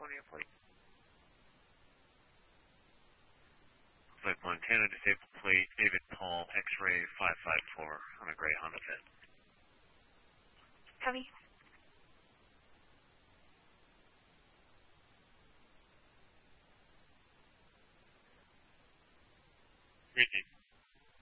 on your plate. Looks like Montana disabled plate, David Paul, X-ray 554 on a gray Honda Fit. Copy. Great.